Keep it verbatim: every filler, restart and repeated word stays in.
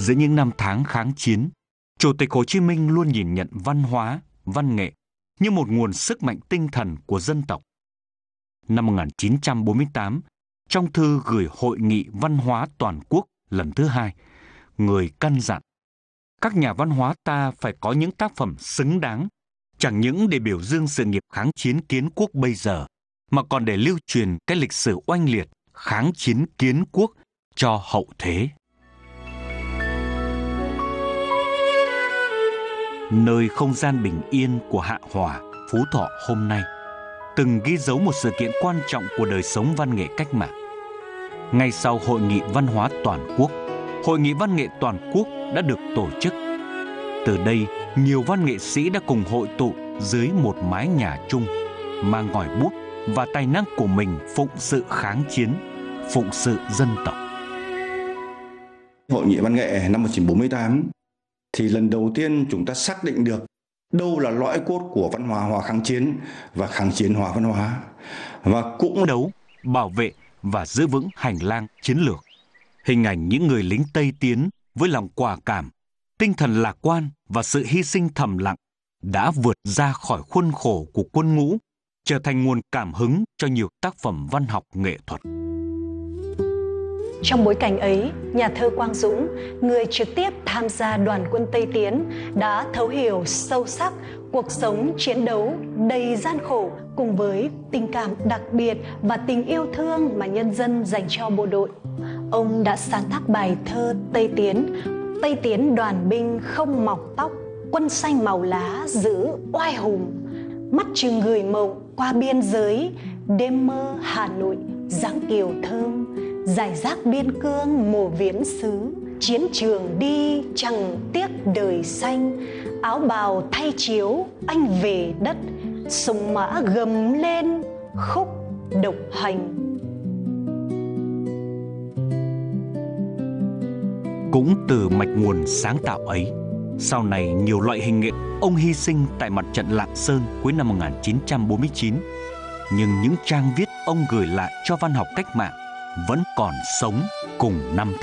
Giữa những năm tháng kháng chiến, Chủ tịch Hồ Chí Minh luôn nhìn nhận văn hóa, văn nghệ như một nguồn sức mạnh tinh thần của dân tộc. Năm một nghìn chín trăm bốn mươi tám, trong thư gửi Hội nghị Văn hóa Toàn quốc lần thứ hai, người căn dặn: các nhà văn hóa ta phải có những tác phẩm xứng đáng, chẳng những để biểu dương sự nghiệp kháng chiến kiến quốc bây giờ, mà còn để lưu truyền cái lịch sử oanh liệt kháng chiến kiến quốc cho hậu thế. Nơi không gian bình yên của Hạ Hòa, Phú Thọ hôm nay từng ghi dấu một sự kiện quan trọng của đời sống văn nghệ cách mạng. Ngay sau Hội nghị Văn hóa Toàn quốc, Hội nghị Văn nghệ Toàn quốc đã được tổ chức. Từ đây, nhiều văn nghệ sĩ đã cùng hội tụ dưới một mái nhà chung, mang ngòi bút và tài năng của mình phụng sự kháng chiến, phụng sự dân tộc. Hội nghị Văn nghệ năm một nghìn chín trăm bốn mươi tám thì lần đầu tiên chúng ta xác định được đâu là lõi cốt của văn hóa hóa kháng chiến và kháng chiến hóa văn hóa, và cũng đấu, bảo vệ và giữ vững hành lang chiến lược. Hình ảnh những người lính Tây tiến với lòng quả cảm, tinh thần lạc quan và sự hy sinh thầm lặng đã vượt ra khỏi khuôn khổ của quân ngũ, trở thành nguồn cảm hứng cho nhiều tác phẩm văn học nghệ thuật. Trong bối cảnh ấy, nhà thơ Quang Dũng, người trực tiếp tham gia đoàn quân Tây Tiến, đã thấu hiểu sâu sắc cuộc sống chiến đấu đầy gian khổ cùng với tình cảm đặc biệt và tình yêu thương mà nhân dân dành cho bộ đội. Ông đã sáng tác bài thơ Tây Tiến: Tây Tiến đoàn binh không mọc tóc, quân xanh màu lá giữ oai hùng. Mắt chừng người mộng qua biên giới, đêm mơ Hà Nội dáng kiều thơm. Giải rác biên cương mồ viễn xứ, chiến trường đi chẳng tiếc đời xanh. Áo bào thay chiếu anh về đất, súng mã gầm lên khúc độc hành. Cũng từ mạch nguồn sáng tạo ấy, sau này nhiều loại hình nghệ ông hy sinh tại mặt trận Lạng Sơn cuối năm một nghìn chín trăm bốn mươi chín. Nhưng những trang viết ông gửi lại cho văn học cách mạng vẫn còn sống cùng năm tháng.